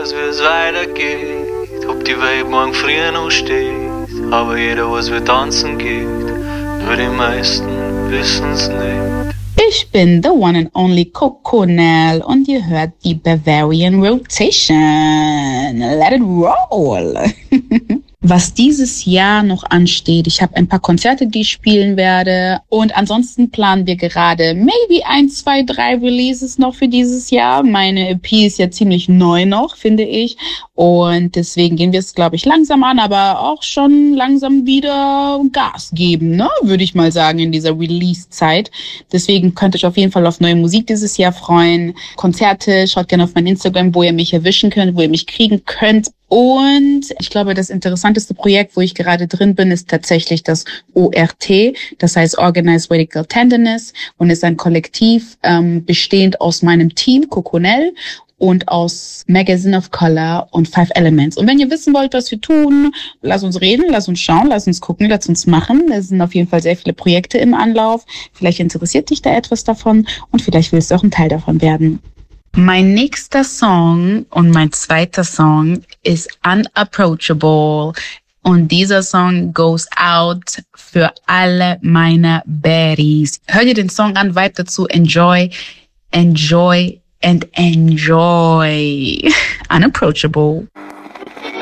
weiß, wie es weitergeht, ob die Welt morgen früh noch steht, aber jeder weiß, wie tanzen geht, nur die meisten wissen's nicht. Ich bin the one and only Coconel und ihr hört die Bavarian Rotation. Let it roll! Was dieses Jahr noch ansteht. Ich habe ein paar Konzerte, die ich spielen werde. Und ansonsten planen wir gerade maybe 1, 2, 3 Releases noch für dieses Jahr. Meine EP ist ja ziemlich neu noch, finde ich. Und deswegen gehen wir es, glaube ich, langsam an, aber auch schon langsam wieder Gas geben, ne? Würde ich mal sagen, in dieser Release-Zeit. Deswegen könnt ihr euch auf jeden Fall auf neue Musik dieses Jahr freuen. Konzerte, schaut gerne auf mein Instagram, wo ihr mich erwischen könnt, wo ihr mich kriegen könnt. Und ich glaube, das interessanteste Projekt, wo ich gerade drin bin, ist tatsächlich das ORT, das heißt Organized Radical Tenderness, und ist ein Kollektiv bestehend aus meinem Team, Coconel, und aus Magazine of Color und 5 Elements. Und wenn ihr wissen wollt, was wir tun, lasst uns reden, lasst uns schauen, lasst uns gucken, lasst uns machen. Es sind auf jeden Fall sehr viele Projekte im Anlauf. Vielleicht interessiert dich da etwas davon und vielleicht willst du auch ein Teil davon werden. Mein nächster Song und mein zweiter Song ist Unapproachable. Und dieser Song goes out für alle meine Baddies. Hör dir den Song an, vibe dazu, enjoy, enjoy and enjoy. Unapproachable.